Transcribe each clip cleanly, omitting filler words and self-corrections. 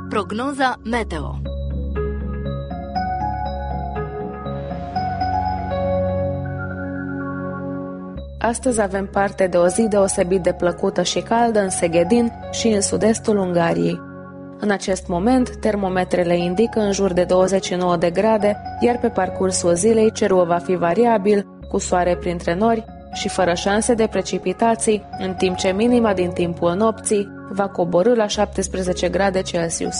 Prognoza meteo. Astăzi avem parte de o zi deosebit de plăcută și caldă în Seghedin și în sud-estul Ungariei. În acest moment, termometrele indică în jur de 29 de grade, iar pe parcursul zilei cerul va fi variabil, cu soare printre nori și fără șanse de precipitații, în timp ce minima din timpul nopții va coborî la 17 grade Celsius.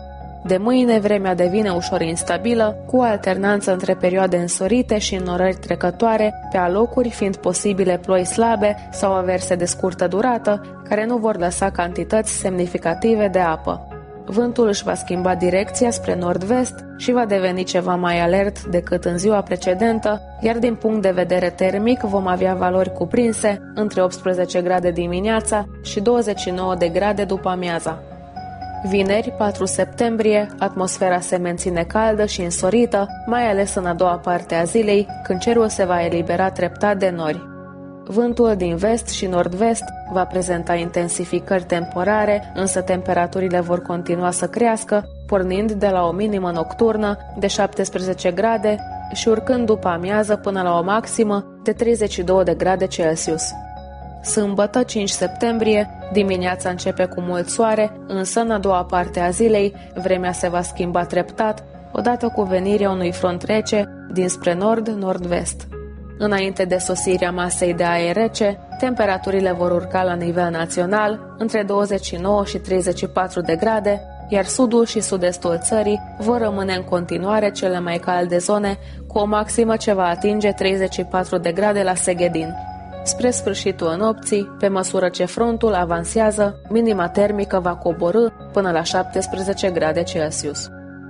De mâine, vremea devine ușor instabilă, cu alternanță între perioade însorite și înnorări trecătoare, pe alocuri fiind posibile ploi slabe sau averse de scurtă durată, care nu vor lăsa cantități semnificative de apă. Vântul își va schimba direcția spre nord-vest și va deveni ceva mai alert decât în ziua precedentă, iar din punct de vedere termic vom avea valori cuprinse între 18 grade dimineața și 29 de grade după amiaza. Vineri, 4 septembrie, atmosfera se menține caldă și însorită, mai ales în a doua parte a zilei, când cerul se va elibera treptat de nori. Vântul din vest și nord-vest va prezenta intensificări temporare, însă temperaturile vor continua să crească, pornind de la o minimă nocturnă de 17 grade și urcând după amiază până la o maximă de 32 de grade Celsius. Sâmbătă, 5 septembrie, dimineața începe cu mult soare, însă în a doua parte a zilei vremea se va schimba treptat, odată cu venirea unui front rece dinspre nord-nord-vest. Înainte de sosirea masei de aer rece, temperaturile vor urca la nivel național între 29 și 34 de grade, iar sudul și sud-estul țării vor rămâne în continuare cele mai calde zone, cu o maximă ce va atinge 34 de grade la Seghedin. Spre sfârșitul nopții, pe măsură ce frontul avansează, minima termică va coborî până la 17 grade Celsius.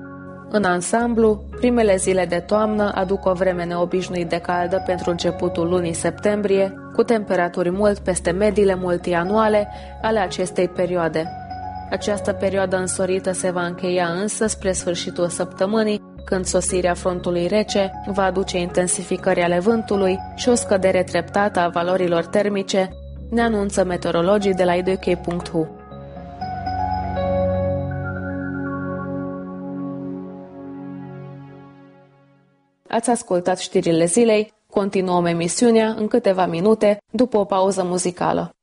În ansamblu, primele zile de toamnă aduc o vreme neobișnuit de caldă pentru începutul lunii septembrie, cu temperaturi mult peste mediile multianuale ale acestei perioade. Această perioadă însorită se va încheia însă spre sfârșitul săptămânii, când sosirea frontului rece va aduce intensificări ale vântului și o scădere treptată a valorilor termice, ne anunță meteorologii de la idk.hu. Ați ascultat știrile zilei, continuăm emisiunea în câteva minute după o pauză muzicală.